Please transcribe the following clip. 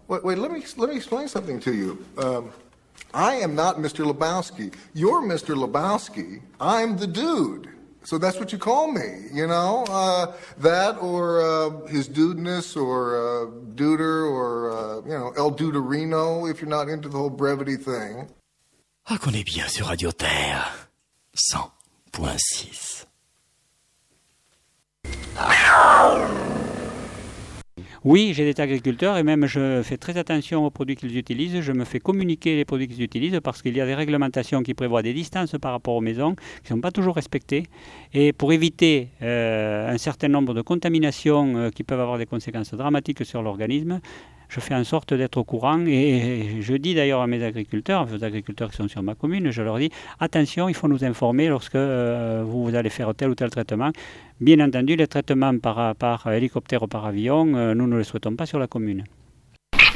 Wait, let me explain something to you. I am not Mr. Lebowski. You're Mr. Lebowski. I'm the dude. So that's what you call me, you know? That or his dudeness or duder or, El Duderino if you're not into the whole brevity thing. Ah, qu'on est bien sur Radio Terre. 100.6. Oui, j'ai des agriculteurs et même je fais très attention aux produits qu'ils utilisent. Je me fais communiquer les produits qu'ils utilisent parce qu'il y a des réglementations qui prévoient des distances par rapport aux maisons qui ne sont pas toujours respectées. Et pour éviter un certain nombre de contaminations qui peuvent avoir des conséquences dramatiques sur l'organisme, je fais en sorte d'être au courant et je dis d'ailleurs à mes agriculteurs, aux agriculteurs qui sont sur ma commune, je leur dis attention, il faut nous informer lorsque vous allez faire tel ou tel traitement. Bien entendu, les traitements par hélicoptère ou par avion, nous ne les souhaitons pas sur la commune.